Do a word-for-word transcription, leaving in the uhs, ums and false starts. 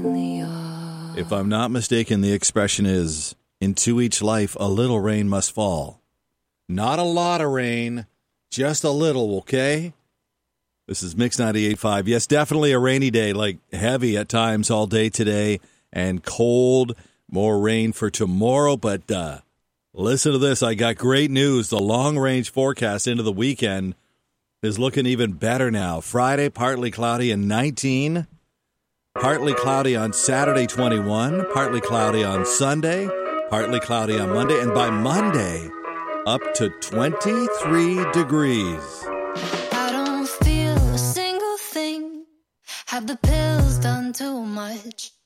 If I'm not mistaken, the expression is, into each life, a little rain must fall. Not a lot of rain, just a little, okay? This is Mix ninety-eight point five. Yes, definitely a rainy day, like heavy at times all day today, and cold, more rain for tomorrow. But uh, listen to this. I got great news. The long-range forecast into the weekend is looking even better now. Friday, partly cloudy and nineteen. Partly cloudy on Saturday, twenty-one. Partly cloudy on Sunday. Partly cloudy on Monday. And by Monday, up to twenty-three degrees. I don't feel a single thing. Have the pills done too much?